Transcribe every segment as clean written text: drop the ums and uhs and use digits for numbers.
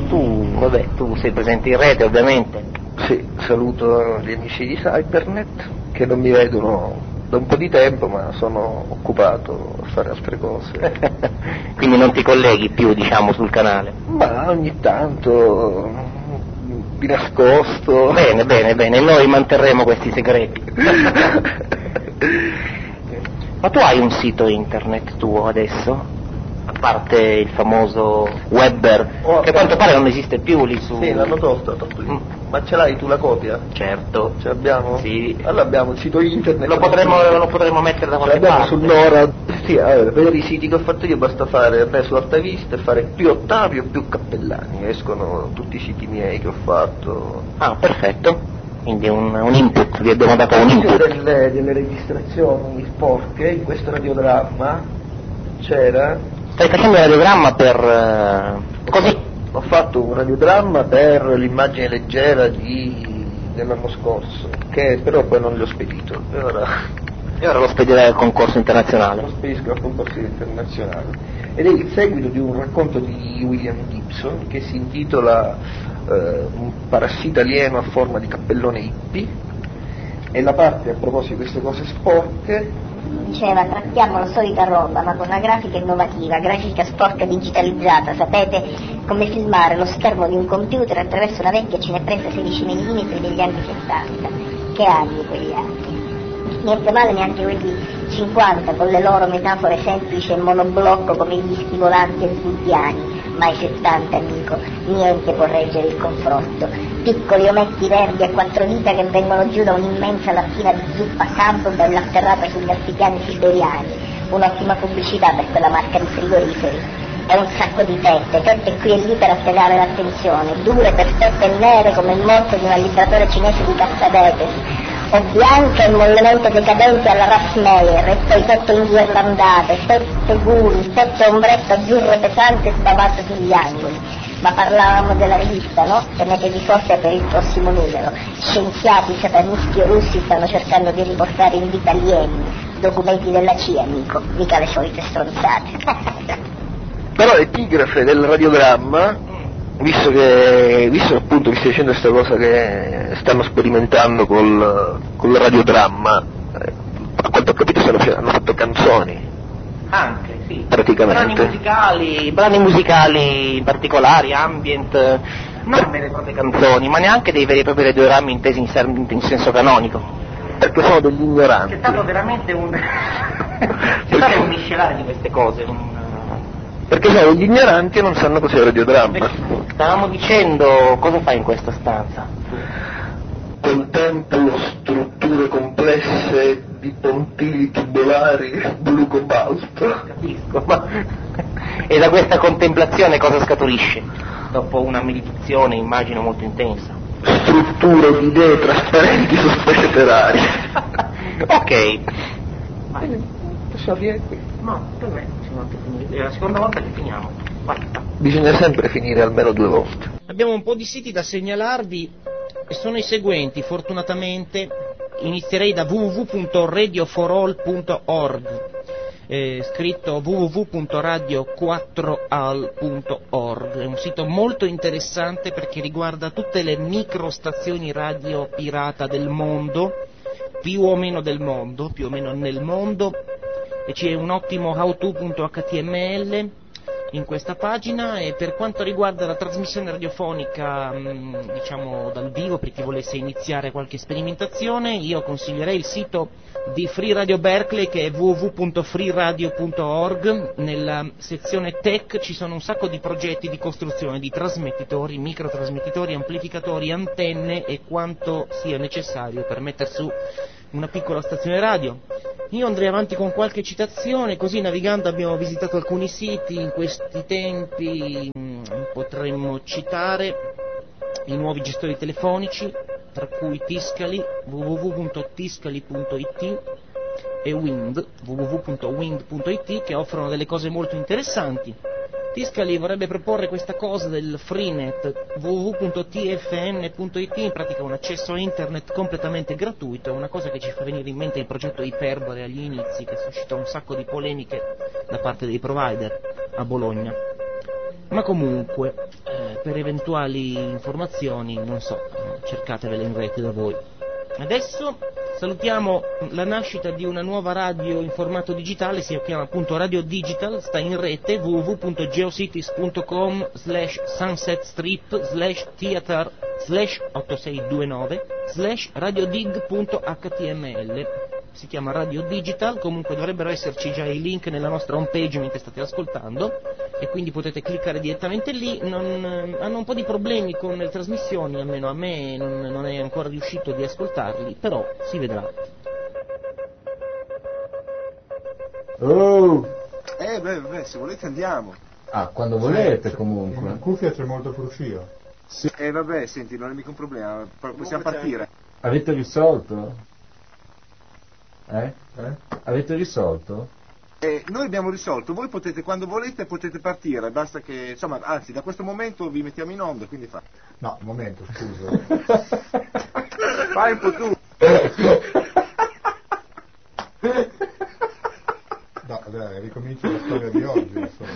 Tu sei presente in rete ovviamente. Sì, saluto gli amici di Cybernet che non mi vedono da un po' di tempo, ma sono occupato a fare altre cose. Quindi non ti colleghi più, diciamo, sul canale? Ma ogni tanto, di nascosto. Bene, noi manterremo questi segreti. Ma tu hai un sito internet tuo adesso? A parte il famoso Webber, che a quanto pare non esiste più lì su... Sì, l'hanno tolto lì. Ma ce l'hai tu la copia? Certo. Ce l'abbiamo? Sì. Allora abbiamo il sito internet. Lo potremmo mettere da qualche parte. L'abbiamo sul Nora. Sì, allora, per i siti che ho fatto io basta fare me su Alta Vista e fare più Ottavio più Cappellani. Escono tutti i siti miei che ho fatto. Ah, perfetto. Quindi un input, vi abbiamo dato un input. Delle registrazioni sporche, in questo radiodramma c'era... Stai facendo un radiogramma per... così? Ho fatto un radiogramma per l'immagine leggera dell'anno scorso, che però poi non l'ho spedito. E ora lo spedirai al concorso internazionale. Lo spedisco al concorso internazionale. Ed è il seguito di un racconto di William Gibson che si intitola Un parassita alieno a forma di cappellone hippie, e la parte a proposito di queste cose sporche diceva: trattiamo la solita roba ma con una grafica innovativa, grafica sporca digitalizzata, sapete come filmare lo schermo di un computer attraverso una vecchia cinepresa 16 mm degli anni 60. Che anni quegli anni, niente male neanche quelli 50 con le loro metafore semplici e monoblocco come gli stivolanti e sguddiani, ma i 70, amico, niente può reggere il confronto. Piccoli ometti verdi a quattro dita che vengono giù da un'immensa lattina di zuppa Sampo bella atterrata sugli altipiani siberiani, un'ottima pubblicità per quella marca di frigoriferi. È un sacco di tette qui e lì per attirare l'attenzione, dure, perfette e nere come il morso di un allibratore cinese di Cassavetes, o bianche e mollemente decadenti alla Raffmeyer, e poi tette inghirlandate, tette guri, tette ombretto azzurro pesante sbavato sugli angoli. Ma parlavamo della rivista, no? Tenete di forza per il prossimo numero. Scienziati, satanisti o russi stanno cercando di riportare in vita alieni, documenti della CIA, amico, mica le solite stronzate. Però l'epigrafe del radiogramma, visto che appunto vi stai dicendo questa cosa che stanno sperimentando col radiodramma, a quanto ho capito hanno fatto canzoni. Anche, sì. Praticamente. Brani musicali particolari, ambient, non vere e proprie canzoni, ma neanche dei veri e propri radiogrammi intesi in senso canonico. Perché sono degli ignoranti. C'è stato veramente un miscelare di queste cose. Perché sono degli ignoranti e non sanno cos'è il radiodramma. Stavamo dicendo, cosa fai in questa stanza? Contemplo strutture complesse di pontili tubolari blu cobalto. Capisco, ma... E da questa contemplazione cosa scaturisce? Dopo una meditazione, immagino, molto intensa. Strutture di idee trasparenti sospese per aria. Ok. Possiamo finire qui? No, per me possiamo anche finire. È la seconda volta che finiamo. Guarda. Bisogna sempre finire almeno 2 volte. Abbiamo un po' di siti da segnalarvi e sono i seguenti, fortunatamente. Inizierei da www.radioforall.org, scritto www.radio4al.org. È un sito molto interessante perché riguarda tutte le microstazioni radio pirata del mondo, più o meno nel mondo, e c'è un ottimo how-to.html in questa pagina. E per quanto riguarda la trasmissione radiofonica, diciamo dal vivo, per chi volesse iniziare qualche sperimentazione, io consiglierei il sito di Free Radio Berkeley, che è www.freeradio.org. Nella sezione tech ci sono un sacco di progetti di costruzione di trasmettitori, microtrasmettitori, amplificatori, antenne e quanto sia necessario per mettere su una piccola stazione radio. Io andrei avanti con qualche citazione, così navigando abbiamo visitato alcuni siti in questi tempi. Potremmo citare i nuovi gestori telefonici, tra cui Tiscali, www.tiscali.it, e Wind, www.wind.it, che offrono delle cose molto interessanti. Tiscali vorrebbe proporre questa cosa del Freenet, www.tfn.it, in pratica un accesso a internet completamente gratuito, una cosa che ci fa venire in mente il progetto Iperbole agli inizi, che suscitò un sacco di polemiche da parte dei provider a Bologna. Ma comunque, per eventuali informazioni, non so, cercatevele in rete da voi. Adesso salutiamo la nascita di una nuova radio in formato digitale, si chiama appunto Radio Digital, sta in rete www.geocities.com/sunsetstrip/8629/radiodig.html. Si chiama Radio Digital, comunque dovrebbero esserci già i link nella nostra homepage mentre state ascoltando e quindi potete cliccare direttamente lì. Hanno un po' di problemi con le trasmissioni, almeno a me non è ancora riuscito di ascoltarli, però si vedrà. Oh! Beh, se volete andiamo. Ah, quando volete comunque. In cuffia c'è molto fruscio. Sì. Vabbè, senti, non è mica un problema, possiamo partire. Avete risolto? Avete risolto? Noi abbiamo risolto, voi potete, quando volete, potete partire, basta che, insomma, anzi, da questo momento vi mettiamo in onda, quindi fa. No, un momento, scusa. Fai un po' tu. No, dai, ricomincia la storia di oggi, insomma.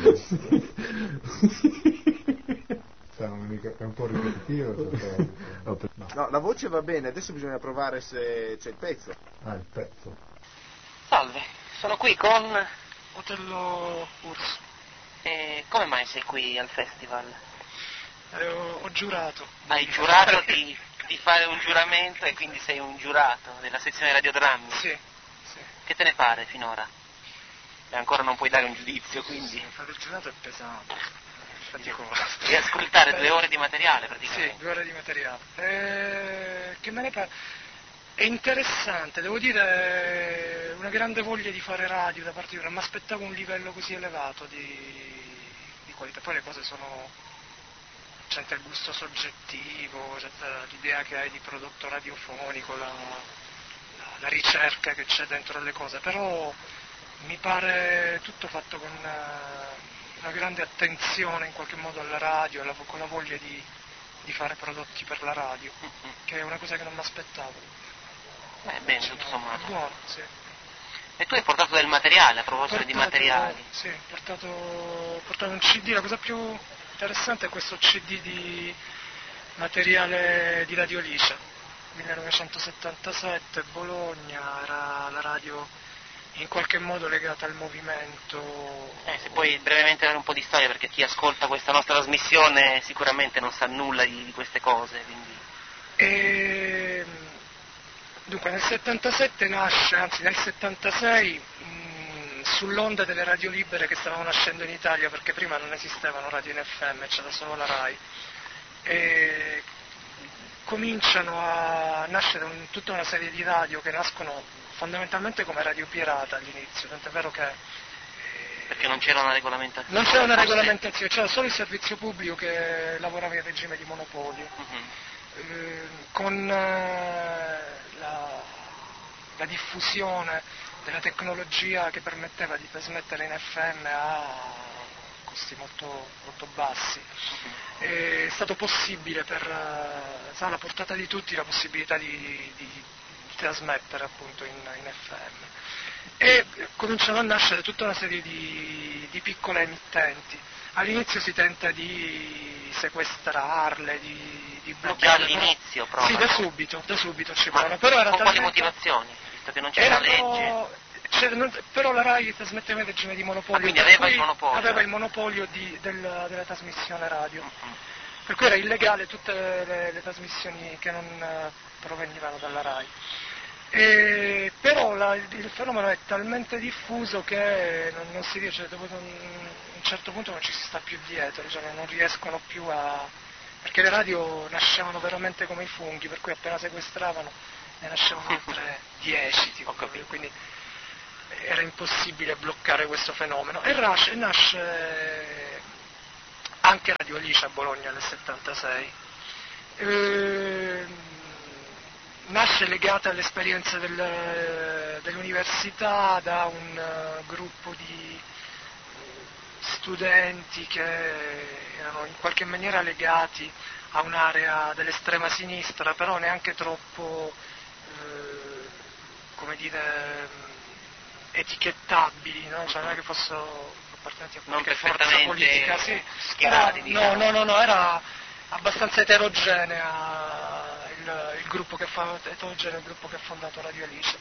Cioè, è un po' ripetitivo. No, la voce va bene, adesso bisogna provare se c'è il pezzo. Ah, il pezzo. Salve, sono qui con... Otello Urso. E come mai sei qui al festival? Ho giurato. Hai giurato di fare un giuramento e quindi sei un giurato della sezione radiodrammi? Sì. Che te ne pare finora? E ancora non puoi dare un giudizio, quindi... Sì, fare il giurato è pesante, faticoso. Devi ascoltare 2 ore di materiale praticamente. Sì, 2 ore di materiale. Che me ne pare? È interessante, devo dire, una grande voglia di fare radio da parte di... Non mi aspettavo un livello così elevato di qualità. Poi le cose sono... c'è il gusto soggettivo, c'è l'idea che hai di prodotto radiofonico, la ricerca che c'è dentro le cose, però mi pare tutto fatto con una grande attenzione in qualche modo alla radio, con la voglia di fare prodotti per la radio, che è una cosa che non mi aspettavo. Bene, tutto sommato. Buono, sì. E tu hai portato del materiale, a proposito di materiali? Sì, ho portato un CD, la cosa più interessante è questo CD di materiale di Radio Licia, 1977, Bologna, era la radio in qualche modo legata al movimento. Se puoi brevemente dare un po' di storia, perché chi ascolta questa nostra trasmissione sicuramente non sa nulla di queste cose, quindi... Dunque nel 77 nasce, anzi nel 76, sull'onda delle radio libere che stavano nascendo in Italia, perché prima non esistevano radio in FM, c'era solo la RAI, e cominciano a nascere tutta una serie di radio che nascono fondamentalmente come radio pirata all'inizio, tant'è vero che... Perché non c'era una regolamentazione? Non c'era una regolamentazione, c'era solo il servizio pubblico che lavorava in regime di monopolio. Con la diffusione della tecnologia che permetteva di trasmettere in FM a costi molto, molto bassi, è stato possibile alla portata di tutti la possibilità di trasmettere appunto in FM, e cominciano a nascere tutta una serie di piccole emittenti. All'inizio si tenta di sequestrarle, di bloccarle. Già all'inizio proprio? Sì, da subito ci provano. Però era con quali talmente... motivazioni? Visto che non c'era legge. Però la RAI trasmetteva in regime di monopolio. Quindi aveva il monopolio? Aveva il monopolio della trasmissione radio. Per cui era illegale tutte le trasmissioni che non provenivano dalla RAI. Però il fenomeno è talmente diffuso che non si riesce, dopo un certo punto non ci si sta più dietro, cioè non riescono più perché le radio nascevano veramente come i funghi, per cui appena sequestravano ne nascevano altre 10, tipo, quindi era impossibile bloccare questo fenomeno. E nasce anche Radio Licia a Bologna nel 76. Nasce legata all'esperienza dell'università da un gruppo di studenti che erano in qualche maniera legati a un'area dell'estrema sinistra, però neanche troppo, come dire, etichettabili, no? Cioè non è che fossero appartenenti a qualche forza politica, sì. schierati, no, era abbastanza eterogenea il gruppo che ha fondato Radio Alice.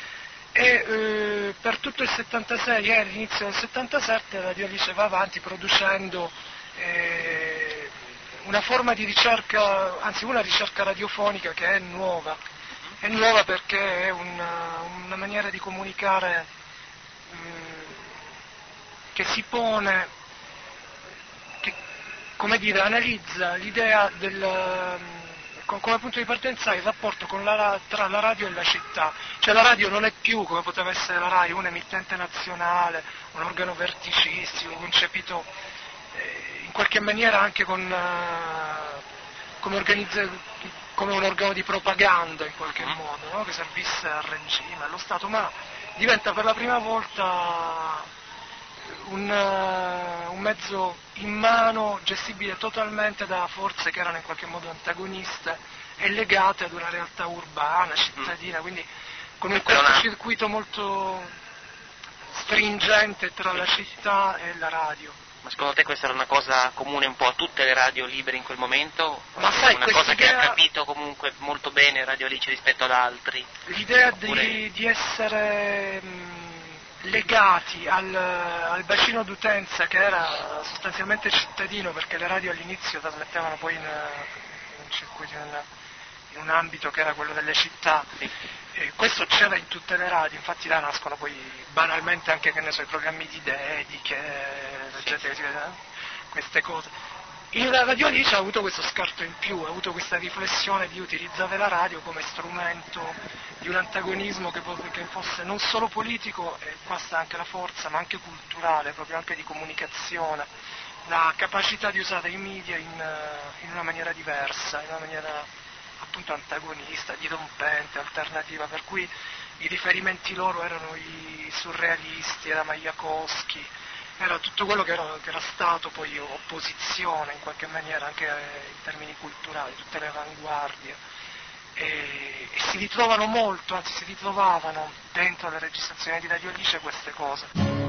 E per tutto il 76 e all'inizio del 77 Radio Alice va avanti producendo una forma di ricerca, anzi una ricerca radiofonica che è nuova perché è una maniera di comunicare che si pone, che, come dire, analizza l'idea come punto di partenza il rapporto tra la radio e la città. Cioè la radio non è più, come poteva essere la RAI, un emittente nazionale, un organo verticistico, concepito in qualche maniera anche come un organo di propaganda in qualche modo, no? Che servisse al regime, allo Stato, ma diventa per la prima volta un mezzo in mano, gestibile totalmente da forze che erano in qualche modo antagoniste e legate ad una realtà urbana, cittadina, quindi con un cortocircuito molto stringente tra la città e la radio. Ma secondo te questa era una cosa comune un po' a tutte le radio libere in quel momento? Ma sai, una cosa che ha capito comunque molto bene Radio Alice rispetto ad altri? L'idea di essere legati al bacino d'utenza che era sostanzialmente cittadino, perché le radio all'inizio trasmettevano poi in un circuito, in un ambito che era quello delle città. E questo c'era in tutte le radio, infatti là nascono poi banalmente anche, che ne so, i programmi di dediche, la gente che si vede, queste cose. La Radio Alice ha avuto questo scarto in più, ha avuto questa riflessione di utilizzare la radio come strumento di un antagonismo che fosse non solo politico, e qua sta anche la forza, ma anche culturale, proprio anche di comunicazione, la capacità di usare i media in una maniera diversa, in una maniera appunto antagonista, dirompente, alternativa, per cui i riferimenti loro erano i surrealisti, era Majakovsky, era tutto quello che era stato poi opposizione in qualche maniera anche in termini culturali, tutte le avanguardie, e si ritrovano molto, anzi si ritrovavano dentro le registrazioni di Radio Alice queste cose.